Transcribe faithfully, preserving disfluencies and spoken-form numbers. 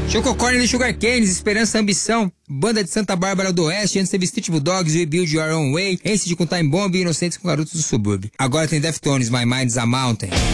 Chococorn do Sugar Canes, Esperança Ambição, Banda de Santa Bárbara do Oeste, antes teve Street Bulldogs, We Build Your Own Way, Ace de com Time Bomb e Inocentes com Garotos do Subúrbio. Agora tem Deftones, My Mind's a Mountain.